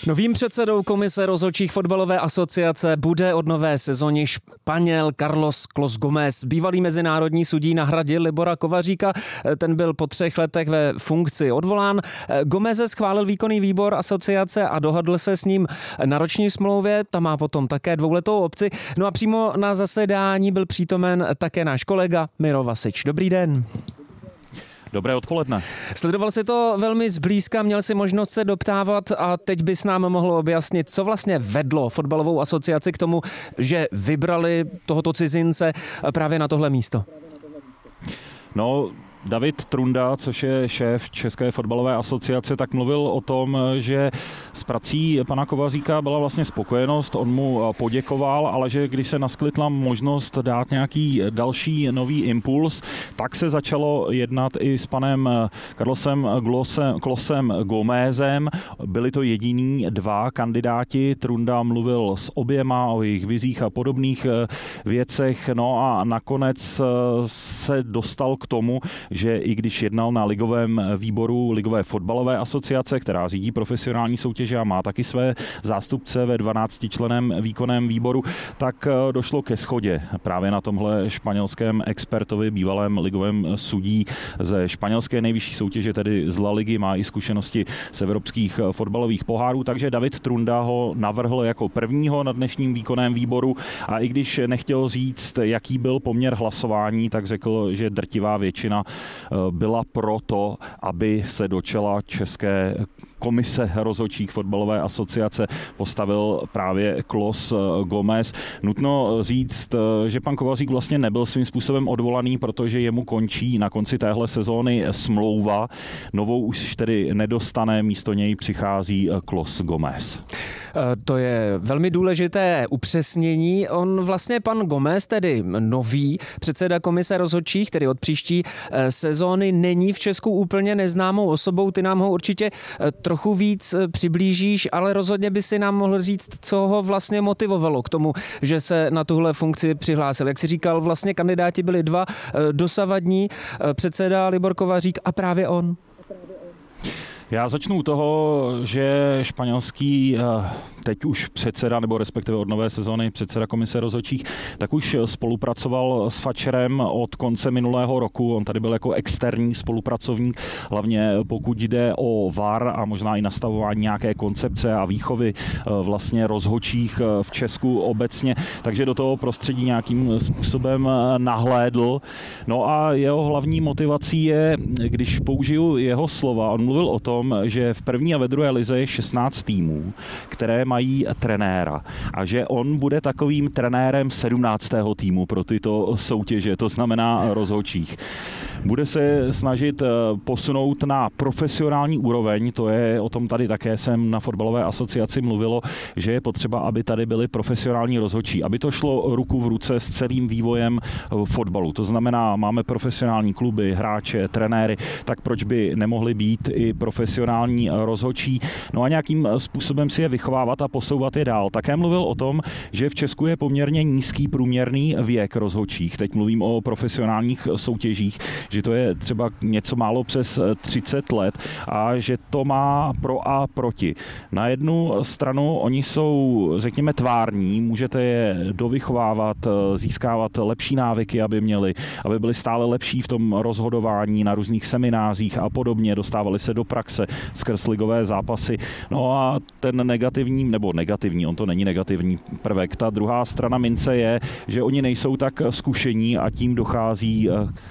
Novým předsedou komise rozhodčích fotbalové asociace bude od nové sezóny Španěl Carlos Clos Gómez. Bývalý mezinárodní sudí nahradil Libora Kovaříka, ten byl po 3 letech ve funkci odvolán. Gómeze schválil výkonný výbor asociace a dohodl se s ním na roční smlouvě, ta má potom také 2letou opci. No a přímo na zasedání byl přítomen také náš kolega Miro Vasič. Dobrý den. Dobré odpoledne. Sledoval si to velmi zblízka, měl si možnost se doptávat a teď bys nám mohl objasnit, co vlastně vedlo fotbalovou asociaci k tomu, že vybrali tohoto cizince právě na tohle místo. No, David Trunda, což je šéf České fotbalové asociace, tak mluvil o tom, že s prací pana Kovaříka byla vlastně spokojenost, on mu poděkoval, ale že když se naskytla možnost dát nějaký další nový impuls, tak se začalo jednat i s panem Carlosem Closem Gómezem. Byli to jediní 2 kandidáti, Trunda mluvil s oběma o jejich vizích a podobných věcech, no a nakonec se dostal k tomu, že i když jednal na ligovém výboru Ligové fotbalové asociace, která řídí profesionální soutěže a má taky své zástupce ve 12členném výkonném výboru, tak došlo ke shodě právě na tomhle španělském expertovi, bývalém ligovém sudí ze španělské nejvyšší soutěže, tedy z La Ligy, má i zkušenosti z evropských fotbalových pohárů, takže David Trunda ho navrhl jako prvního na dnešním výkonném výboru a i když nechtěl říct, jaký byl poměr hlasování, tak řekl, že drtivá většina byla proto, aby se do čela České komise rozhodčích fotbalové asociace postavil právě Clos Gómez. Nutno říct, že pan Kovařík vlastně nebyl svým způsobem odvolaný, protože jemu končí na konci téhle sezóny smlouva. Novou už tedy nedostane, místo něj přichází Clos Gómez. To je velmi důležité upřesnění. On vlastně pan Gómez, tedy nový předseda komise rozhodčích, tedy od příští sezóny, není v Česku úplně neznámou osobou. Ty nám ho určitě trochu víc přiblížíš, ale rozhodně by si nám mohl říct, co ho vlastně motivovalo k tomu, že se na tuhle funkci přihlásil. Jak jsi říkal, vlastně kandidáti byli 2, dosavadní předseda Libor Kovařík a právě on. Já začnu u toho, že španělský teď už předseda, nebo respektive od nové sezóny předseda komise rozhodčích, tak už spolupracoval s Fatcherem od konce minulého roku. On tady byl jako externí spolupracovník, hlavně pokud jde o VAR a možná i nastavování nějaké koncepce a výchovy vlastně rozhodčích v Česku obecně, takže do toho prostředí nějakým způsobem nahlédl. No a jeho hlavní motivací je, když použiju jeho slova, on mluvil o tom, že v první a ve druhé lize je 16 týmů, které mají trenéra a že on bude takovým trenérem 17. týmu pro tyto soutěže, to znamená rozhodčích. Bude se snažit posunout na profesionální úroveň, to je, o tom tady také jsem na fotbalové asociaci mluvilo, že je potřeba, aby tady byli profesionální rozhodčí, aby to šlo ruku v ruce s celým vývojem fotbalu. To znamená, máme profesionální kluby, hráče, trenéry, tak proč by nemohli být i profesionální rozhodčí? No a nějakým způsobem si je vychovávat a posouvat je dál. Také mluvil o tom, že v Česku je poměrně nízký průměrný věk rozhodčích. Teď mluvím o profesionálních soutěžích, že to je třeba něco málo přes 30 let a že to má pro a proti. Na jednu stranu oni jsou, řekněme, tvární, můžete je dovychovávat, získávat lepší návyky, aby byli stále lepší v tom rozhodování na různých seminářích a podobně, dostávali se do praxe skrz ligové zápasy. No a ten negativní, on to není negativní prvek. Ta druhá strana mince je, že oni nejsou tak zkušení a tím dochází